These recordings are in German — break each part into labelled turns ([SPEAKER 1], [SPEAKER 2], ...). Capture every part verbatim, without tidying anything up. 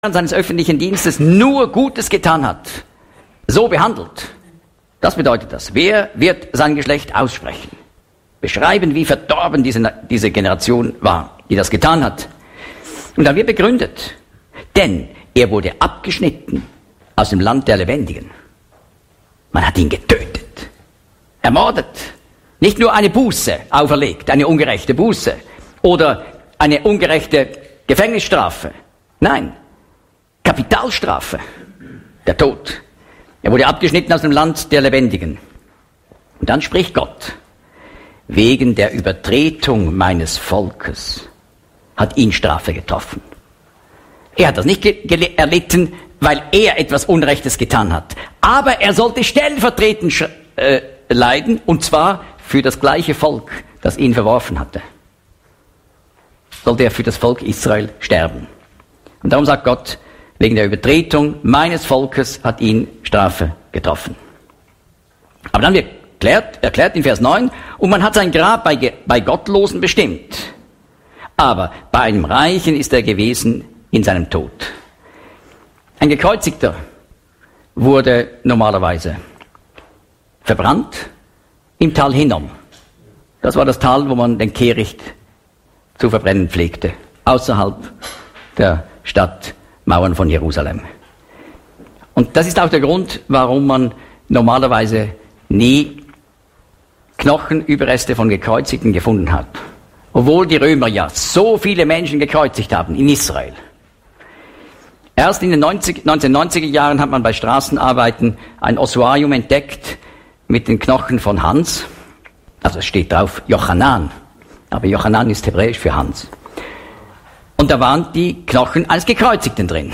[SPEAKER 1] seines öffentlichen Dienstes nur Gutes getan hat, so behandelt. Das bedeutet das. Wer wird sein Geschlecht aussprechen? Beschreiben, wie verdorben diese, diese Generation war, die das getan hat. Und dann wird begründet. Denn er wurde abgeschnitten aus dem Land der Lebendigen. Man hat ihn getötet, ermordet. Nicht nur eine Buße auferlegt, eine ungerechte Buße oder eine ungerechte Gefängnisstrafe. Nein, Kapitalstrafe, der Tod. Er wurde abgeschnitten aus dem Land der Lebendigen. Und dann spricht Gott: Wegen der Übertretung meines Volkes hat ihn Strafe getroffen. Er hat das nicht ge- erlitten, weil er etwas Unrechtes getan hat. Aber er sollte stellvertretend sch- äh, leiden, und zwar für das gleiche Volk, das ihn verworfen hatte. Sollte er für das Volk Israel sterben. Und darum sagt Gott: Wegen der Übertretung meines Volkes hat ihn Strafe getroffen. Aber dann wird erklärt, erklärt in Vers neun, und man hat sein Grab bei, bei Gottlosen bestimmt. Aber bei einem Reichen ist er gewesen in seinem Tod. Ein Gekreuzigter wurde normalerweise verbrannt im Tal Hinnom. Das war das Tal, wo man den Kehricht zu verbrennen pflegte, außerhalb der Stadtmauern von Jerusalem. Und das ist auch der Grund, warum man normalerweise nie Knochenüberreste von Gekreuzigten gefunden hat. Obwohl die Römer ja so viele Menschen gekreuzigt haben in Israel. Erst in den neunzehnhundertneunziger Jahren hat man bei Straßenarbeiten ein Ossuarium entdeckt mit den Knochen von Hans. Also es steht drauf Jochanan, aber Jochanan ist hebräisch für Hans. Und da waren die Knochen eines Gekreuzigten drin.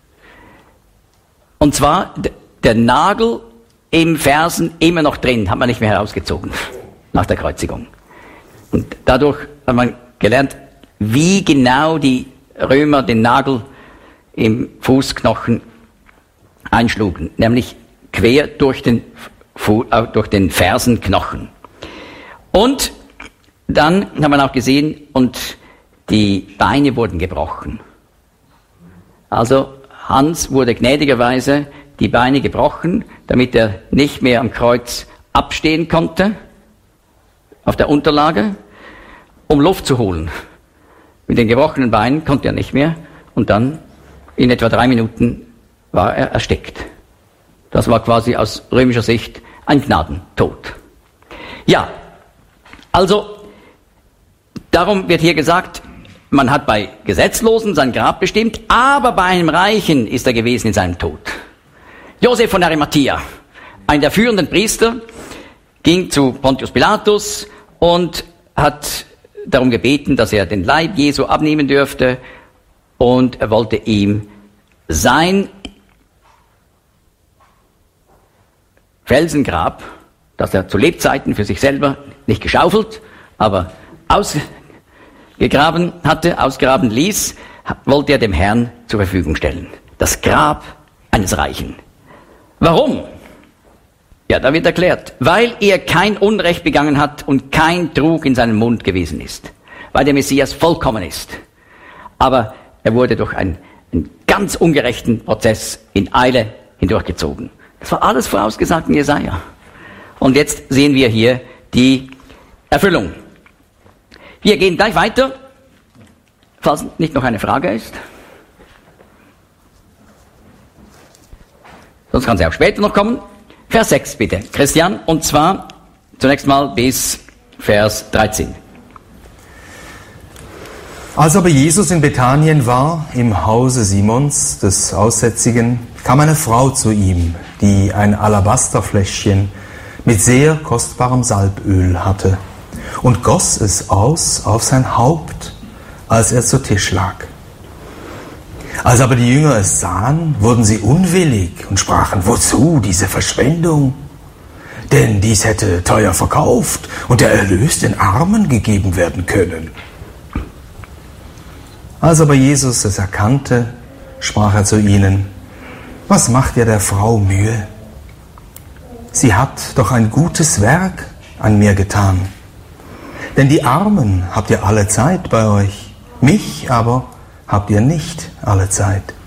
[SPEAKER 1] Und zwar d- der Nagel im Fersen immer noch drin, hat man nicht mehr herausgezogen nach der Kreuzigung. Und dadurch hat man gelernt, wie genau die Römer den Nagel im Fußknochen einschlugen, nämlich quer durch den, Fu- äh, durch den Fersenknochen. Und dann hat man auch gesehen, und die Beine wurden gebrochen. Also Hans wurde gnädigerweise die Beine gebrochen, damit er nicht mehr am Kreuz abstehen konnte, auf der Unterlage, um Luft zu holen. Mit den gebrochenen Beinen konnte er nicht mehr, und dann in etwa drei Minuten war er erstickt. Das war quasi aus römischer Sicht ein Gnadentod. Ja, also darum wird hier gesagt, man hat bei Gesetzlosen sein Grab bestimmt, aber bei einem Reichen ist er gewesen in seinem Tod. Josef von Arimathea, einer der führenden Priester, ging zu Pontius Pilatus und hat darum gebeten, dass er den Leib Jesu abnehmen dürfte, und er wollte ihm sein Felsengrab, das er zu Lebzeiten für sich selber nicht geschaufelt, aber ausgegraben hatte, ausgraben ließ, wollte er dem Herrn zur Verfügung stellen. Das Grab eines Reichen. Warum? Ja, da wird erklärt, weil er kein Unrecht begangen hat und kein Trug in seinem Mund gewesen ist. Weil der Messias vollkommen ist. Aber er wurde durch einen, einen ganz ungerechten Prozess in Eile hindurchgezogen. Das war alles vorausgesagt in Jesaja. Und jetzt sehen wir hier die Erfüllung. Wir gehen gleich weiter, falls nicht noch eine Frage ist. Sonst kann sie auch später noch kommen. Vers sechs bitte, Christian, und zwar zunächst mal bis Vers dreizehn.
[SPEAKER 2] Als aber Jesus in Bethanien war, im Hause Simons, des Aussätzigen, kam eine Frau zu ihm, die ein Alabasterfläschchen mit sehr kostbarem Salböl hatte, und goss es aus auf sein Haupt, als er zu Tisch lag. Als aber die Jünger es sahen, wurden sie unwillig und sprachen: Wozu diese Verschwendung? Denn dies hätte teuer verkauft und der Erlös den Armen gegeben werden können. Als aber Jesus es erkannte, sprach er zu ihnen: Was macht ihr der Frau Mühe? Sie hat doch ein gutes Werk an mir getan. Denn die Armen habt ihr alle Zeit bei euch, mich aber habt ihr nicht alle Zeit.